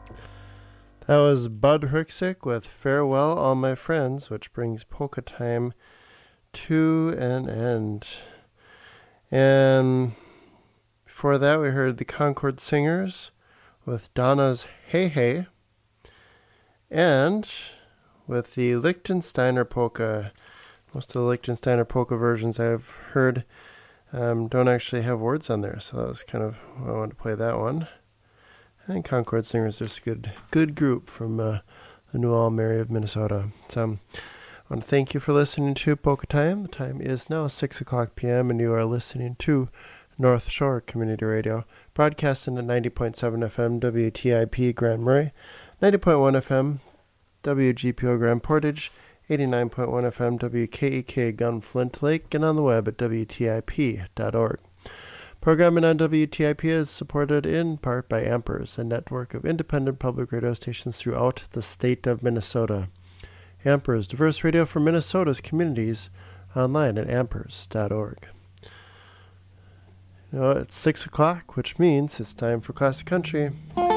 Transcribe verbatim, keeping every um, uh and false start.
That was Bud Hrixick with Farewell All My Friends, which brings Polka Time to an end. And before that, we heard the Concord Singers with Donna's Hey Hey. And with the Lichtensteiner Polka. Most of the Lichtensteiner Polka versions I've heard um, don't actually have words on there, so that was kind of why I wanted to play that one. I think Concord Singers is a good, good group from uh, the New Ulm area of Minnesota. So um, I want to thank you for listening to Polka Time. The time is now six o'clock p.m. and you are listening to North Shore Community Radio, broadcasting at ninety point seven F M W T I P Grand Murray, ninety point one F M W G P O Grand Portage, eighty-nine point one F M W K E K Gunflint Lake, and on the web at W T I P dot org. Programming on W T I P is supported in part by Ampers, a network of independent public radio stations throughout the state of Minnesota. Ampers, diverse radio for Minnesota's communities, online at ampers dot org. You know, it's six o'clock, which means it's time for Classic Country.